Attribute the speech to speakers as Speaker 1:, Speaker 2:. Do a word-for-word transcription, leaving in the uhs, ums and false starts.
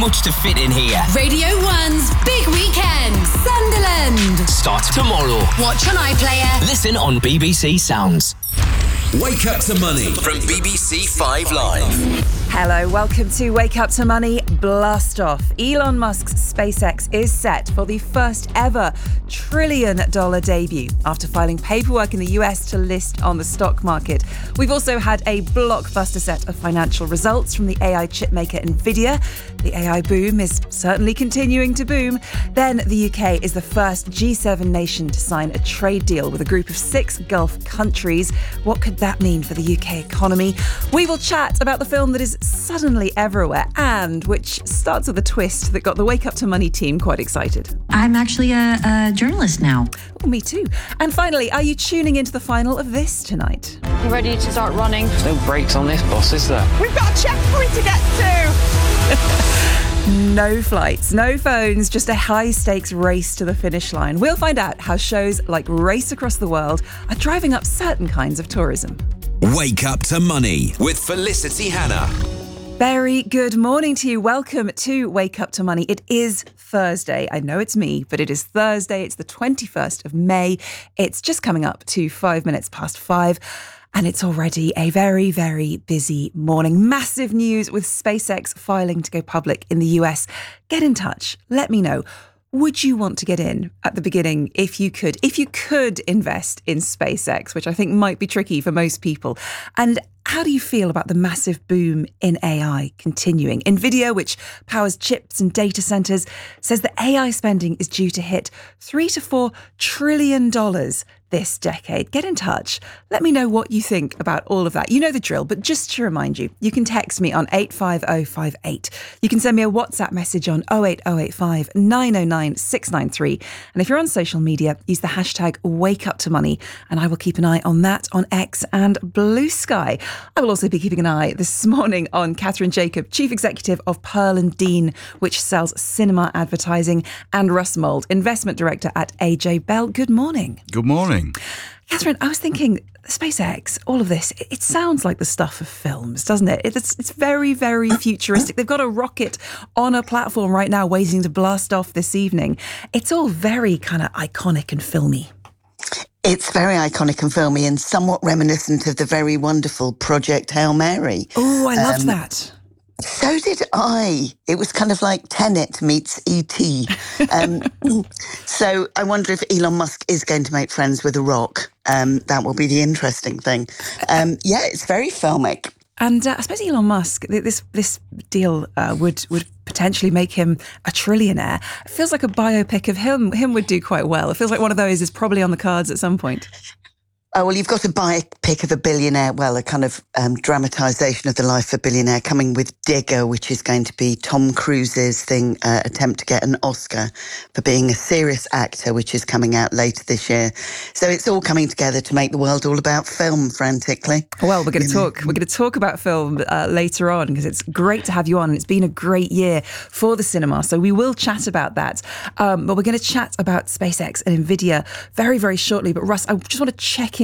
Speaker 1: much to fit in here.
Speaker 2: Radio One's Big Weekend, Sunderland.
Speaker 1: Start tomorrow.
Speaker 2: Watch on iPlayer.
Speaker 1: Listen on B B C Sounds.
Speaker 3: Wake Up to Money
Speaker 1: From B B C Five Live.
Speaker 4: Hello, welcome to Wake Up to Money. Blast off. Elon Musk's SpaceX is set for the first ever trillion dollar debut after filing paperwork in the U S to list on the stock market. We've also had a blockbuster set of financial results from the A I chipmaker Nvidia. The A I boom is certainly continuing to boom. Then the U K is the first G seven nation to sign a trade deal with a group of six Gulf countries. What could that mean for the U K economy? We will chat about the film that is suddenly everywhere and which starts with a twist that got the Wake Up to Money team quite excited.
Speaker 5: I'm actually a, a journalist now.
Speaker 4: Oh, me too. And finally, are you tuning into the final of this tonight?
Speaker 6: You ready to start running?
Speaker 7: There's no brakes on this bus, is there?
Speaker 6: We've got a checkpoint to get to!
Speaker 4: No flights, no phones, just a high-stakes race to the finish line. We'll find out how shows like Race Across the World are driving up certain kinds of tourism.
Speaker 3: Wake Up to Money with Felicity Hannah.
Speaker 4: Very good morning to you. Welcome to Wake Up to Money. It is Thursday. I know it's me, but it is Thursday. It's the twenty-first of May. It's just coming up to five minutes past five. And it's already a very, very busy morning. Massive news with SpaceX filing to go public in the U S. Get in touch. Let me know. Would you want to get in at the beginning if you could? If you could invest in SpaceX, which I think might be tricky for most people. And how do you feel about the massive boom in A I continuing? Nvidia, which powers chips and data centers, says that A I spending is due to hit three to four trillion dollars this decade. Get in touch. Let me know what you think about all of that. You know the drill, but just to remind you, you can text me on eight five oh five eight. You can send me a WhatsApp message on oh eight oh eight five nine oh nine six nine three. And if you're on social media, use the hashtag WakeUpToMoney, and I will keep an eye on that on X and Blue Sky. I will also be keeping an eye this morning on Catherine Jacob, Chief Executive of Pearl and Dean, which sells cinema advertising, and Russ Mould, Investment Director at A J Bell. Good morning.
Speaker 8: Good morning.
Speaker 4: Catherine, I was thinking, SpaceX, all of this, it, it sounds like the stuff of films, doesn't it? It's, it's very, very futuristic. They've got a rocket on a platform right now waiting to blast off this evening. It's all very kind of iconic and filmy.
Speaker 9: It's very iconic and filmy and somewhat reminiscent of the very wonderful Project Hail Mary.
Speaker 4: Oh, I loved
Speaker 9: um,
Speaker 4: that.
Speaker 9: So did I. It was kind of like Tenet meets E T Um, so I wonder if Elon Musk is going to make friends with a rock. Um, that will be the interesting thing. Um, yeah, it's very filmic.
Speaker 4: And uh, I suppose Elon Musk, this this deal uh, would would potentially make him a trillionaire. It feels like a biopic of him him would do quite well. It feels like one of those is probably on the cards at some point.
Speaker 9: Oh, well, you've got a biopic of a billionaire, well, a kind of um, dramatisation of the life of a billionaire coming with Digger, which is going to be Tom Cruise's thing, uh, attempt to get an Oscar for being a serious actor, which is coming out later this year. So it's all coming together to make the world all about film, frantically.
Speaker 4: Well, we're going to talk, we're going to talk about film uh, later on, because it's great to have you on, and it's been a great year for the cinema. So we will chat about that. Um, but we're going to chat about SpaceX and Nvidia very, very shortly. But Russ, I just want to check